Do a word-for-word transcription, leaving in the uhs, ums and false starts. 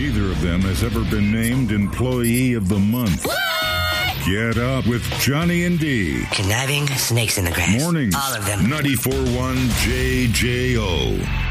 neither of them has ever been named Employee of the Month. What? Get up with Johnny and D. Conniving snakes in the grass. Mornings. All of them. ninety-four point one J J O.